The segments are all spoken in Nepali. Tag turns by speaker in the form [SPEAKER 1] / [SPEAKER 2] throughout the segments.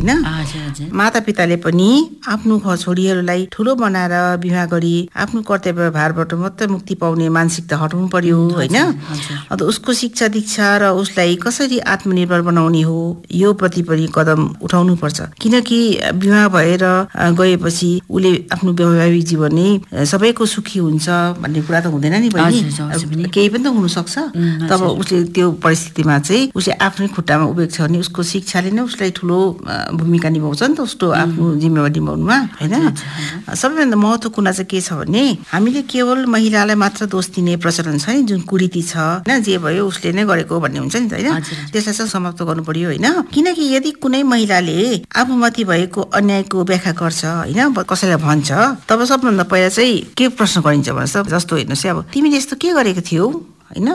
[SPEAKER 1] हैन।
[SPEAKER 2] मातापिताले पनि आफ्नो छोरीहरूलाई ठुलो बनाएर विवाह गरी आफ्नो कर्तव्य भारबाट मात्र मुक्ति पाउने मानसिकता हटाउनु पर्यो हैन। अब उसको शिक्षा दीक्षा र उसलाई कसरी आत्मनिर्भर बनाउने हो यो प्रति पनि कदम उठाउनु पर्छ। किनकि विवाह भएर गएपछि उले आफ्नो वैवाहिक जीवन नै सबैको सुखी हुन्छ भन्ने कुरा त हुँदैन नि बहिनी। केही पनि त हुन सक्छ। तब उसले त्यो परिस्थितिमा चाहिँ उसले आफ्नै खुट्टामा उभिएको छ भने उसको शिक्षाले नै उसलाई ठुलो भूमिका निभाउँछ नि त उसको आफ्नो जिम्मेवारी निभाउनुमा हैन। सबैभन्दा महत्त्वपूर्ण कुरा चाहिँ के छ भने हामीले केवल महिलालाई मात्र दोष दिने प्रचलन छ नि, जुन कुरीति छ हैन, जे भयो उसले नै गरेको भन्ने हुन्छ नि त हैन। त्यसलाई चाहिँ समाप्त गर्नु पर्यो हैन। किनकि यदि कुनै महिलाले आफूमाथि भएको अन्यायको व्याख्या गर्छ हैन, कसैलाई भन्छ, तब सबभन्दा पहिला चाहिँ के प्रश्न गरिन्छ भन्नुहोस् त। जस्तो हेर्नुहोस् अब तिमीले यस्तो के गरेको थियौ हैन,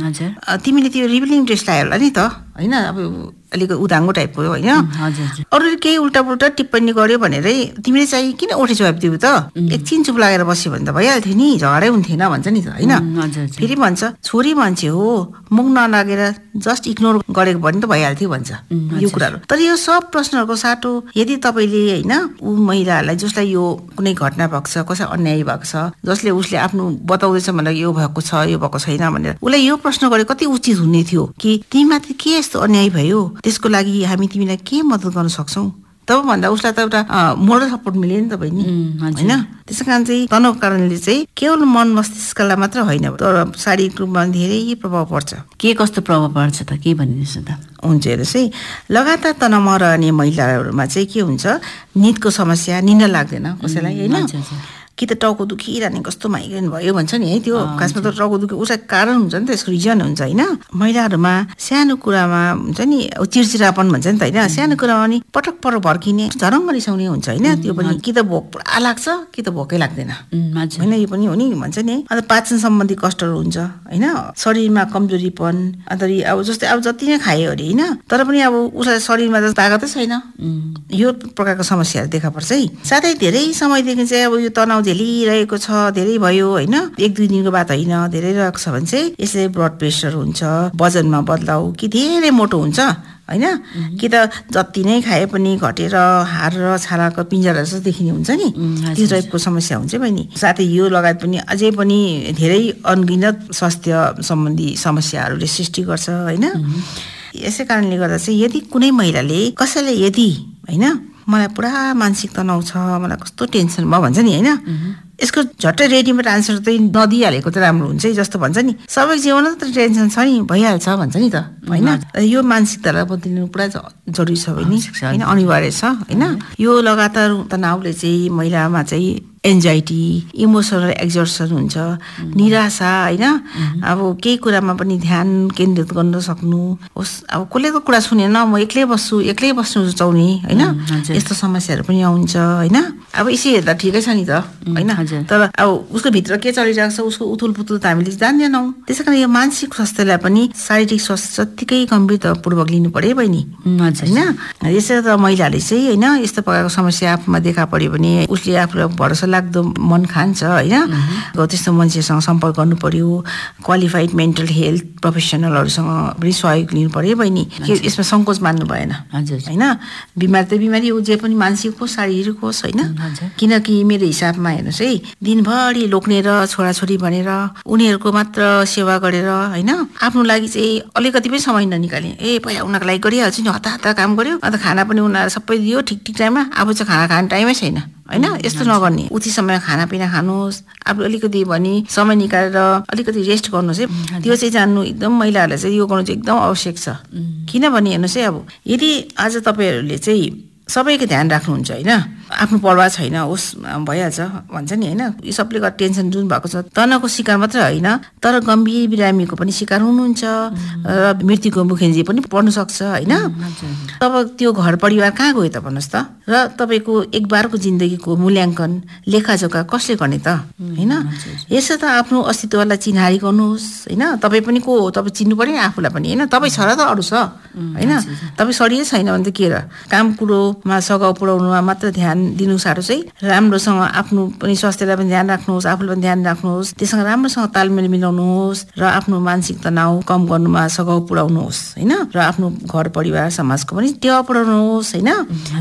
[SPEAKER 2] तिमीले त्यो रिभिलिङ ड्रेस लगायो होला नि त हैन, अब अलिक उदाङ्गो टाइपको होइन। अरूले केही उल्टा पुल्टा टिप्पणी गर्यो भनेरै तिमीले चाहिँ किन ओठे जवाब दियौ त, एकछिन चुप लागेर बस्यो भने त भइहाल्थ्यो नि, झगडै हुन्थेन भन्छ नि त होइन। फेरि भन्छ छोरी मान्छे हो, मुख नलागेर जस्ट इग्नोर गरेको भने त भइहाल्थ्यो भन्छ यो कुराहरू। तर यो सब प्रश्नहरूको साटो यदि तपाईँले होइन ऊ महिलाहरूलाई जसलाई यो कुनै घटना भएको छ, कसै अन्याय भएको छ, जसले उसले आफ्नो बताउँदैछ मलाई यो भएको छ यो भएको छैन भनेर उसलाई यो प्रश्न गरे कति उचित हुने थियो कि तिमीमाथि के यस्तो अन्याय भयो, त्यसको लागि हामी तिमीलाई के मद्दत गर्न सक्छौँ। तब भन्दा उसलाई त एउटा मोरल सपोर्ट मिल्यो नि त बहिनी होइन। त्यसै कारण चाहिँ तनावको कारणले चाहिँ केवल मन मस्तिष्कलाई मात्र होइन तर शारीरिक रूपमा धेरै प्रभाव पर्छ।
[SPEAKER 1] के कस्तो प्रभाव पर्छ त के भनिदिनुहोस् न त।
[SPEAKER 2] हुन्छ हेर्नुहोस् है, लगातार तनावमा रहने महिलाहरूमा चाहिँ के हुन्छ, निदको समस्या, निन्दा लाग्दैन कसैलाई होइन, कि त टाउको दुखिरहने कस्तो माइग्रेन भयो भन्छ नि है, त्यो खासमा त टाउको दुखी उसलाई कारण हुन्छ नि त, यसको रिजन हुन्छ होइन। महिलाहरूमा सानो कुरामा हुन्छ नि चिडचिडापन भन्छ नि त होइन, सानो कुरामा नि पटक पटक भर्किने, झरङ्ग रिसाउने हुन्छ होइन। त्यो पनि कि त भोक पुरा लाग्छ कि त भोकै लाग्दैन होइन, यो पनि हो नि भन्छ नि है। अन्त पाचन सम्बन्धी कष्टहरू हुन्छ होइन, शरीरमा कमजोरीपन, अन्त अब जस्तै अब जति नै खायो अरे होइन, तर पनि अब उसलाई शरीरमा त तागतै छैन, यो प्रकारको समस्याहरू देखा पर्छ है। साथै धेरै समयदेखि चाहिँ अब यो तनाव झेलिरहेको छ, धेरै भयो होइन, एक दुई दिनको बात होइन, धेरै रहेको छ भने चाहिँ यसले ब्लड प्रेसर हुन्छ, वजनमा बदलाउ, कि धेरै मोटो हुन्छ होइन, कि त जति नै खाए पनि घटेर हाड र छालाको पिञ्जरा जस्तो देखिने हुन्छ नि, त्यो टाइपको समस्या हुन्छ बहिनी। साथै यो लगायत पनि अझै पनि धेरै अनगिनत स्वास्थ्य सम्बन्धी समस्याहरूले सृष्टि गर्छ होइन। यसै कारणले गर्दा चाहिँ यदि कुनै महिलाले कसैलाई यदि होइन मलाई पुरा मानसिक तनाव छ, मलाई कस्तो टेन्सन भयो भन्छ नि होइन, यसको झट्टै रेडिमेड आन्सर चाहिँ नदिइहालेको त राम्रो हुन्छ है। जस्तो भन्छ नि सबै जीवनमा त टेन्सन छ नि, भइहाल्छ भन्छ नि त होइन। यो मानसिकतालाई बदलिनु पुरा जरुरी छ बहिनी होइन, अनिवार्य छ होइन। यो लगातार तनावले चाहिँ महिलामा चाहिँ एन्जाइटी, इमोसनल एक्जर्सन हुन्छ, निराशा होइन, अब केही कुरामा पनि ध्यान केन्द्रित गर्न सक्नु होस्, अब कसले त कुरा सुनेन म एक्लै बस्नु रुचाउने होइन, यस्तो समस्याहरू पनि आउँछ होइन। अब यसै हेर्दा ठिकै छ नि त होइन, तर अब उसको भित्र के चलिरहेको छ उसको उथुल पुथुल त हामीले जान्दैनौँ। त्यसै कारण यो मानसिक स्वास्थ्यलाई पनि शारीरिक स्वास्थ्य जत्तिकै गम्भीरतापूर्वक लिनु पर्यो बहिनी होइन। यसै त महिलाले चाहिँ होइन यस्तो प्रकारको समस्या आफूमा देखा पर्यो भने उसले आफूलाई भरोसा लाग्दो मन खान्छ होइन, त्यस्तो मान्छेसँग सम्पर्क गर्नु पर्यो, क्वालिफाइड मेन्टल हेल्थ प्रोफेसनलहरूसँग पनि सहयोग लिनु पर्यो बहिनी। यसमा सङ्कोच मान्नु भएन होइन। बिमारी त बिमारी हो, जे पनि मानसिक होस् शारीरिक होस् होइन। किनकि मेरो हिसाबमा हेर्नुहोस् है, दिनभरि लोक्नेर छोराछोरी भनेर उनीहरूको मात्र सेवा गरेर होइन, आफ्नो लागि चाहिँ अलिकति पनि समय ननिकाले पहिला उनीहरूको लागि गरिहाल्छु नि, हतार हतार काम गर्यो, अन्त खाना पनि उनीहरू सबै दियो ठिक ठिक टाइममा, आफू चाहिँ खाना खाने टाइमै छैन होइन। यस्तो नगर्ने, उति समय खानापिना खानुहोस्, आफू अलिकति भनी समय निकालेर अलिकति रेस्ट गर्नुहोस् है। त्यो चाहिँ जान्नु एकदम महिलाहरूलाई चाहिँ यो गर्नु चाहिँ एकदम आवश्यक छ। किनभने हेर्नुहोस् है, अब यदि आज तपाईँहरूले चाहिँ सबैको ध्यान राख्नुहुन्छ होइन, आफ्नो परवाह छैन होस् भइहाल्छ भन्छ नि होइन, यो सबले गर्दा टेन्सन जुन भएको छ तनावको शिकार मात्रै होइन तर गम्भीर बिरामीको पनि शिकार हुनुहुन्छ र मृत्युको मुखेन्जी पनि पर्न सक्छ होइन। तब त्यो घर परिवार कहाँ गयो त भन्नुहोस् त, र तपाईँको एक बारको जिन्दगीको मूल्याङ्कन लेखाजोखा कसले गर्ने त होइन। यसो त आफ्नो अस्तित्वलाई चिन्हारी गर्नुहोस् होइन, तपाईँ पनि को हो तपाईँ चिन्नु पर्यो नि आफूलाई पनि होइन, तपाईँ छ र त अरू छ होइन, तपाईँ सडिए छैन भने त के र। काम कुरोमा सघाउ पुर्याउनुमा मात्र ध्यान दिनु साह्रो चाहिँ राम्रोसँग आफ्नो पनि स्वास्थ्यलाई पनि ध्यान राख्नुहोस्, आफूलाई पनि ध्यान राख्नुहोस्, त्यससँग राम्रोसँग तालमेल मिलाउनुहोस् र आफ्नो मानसिक तनाव कम गर्नुमा सघाउ पुर्याउनुहोस् होइन, र आफ्नो घर परिवार समाजको पनि टेवा पुर्याउनुहोस् होइन।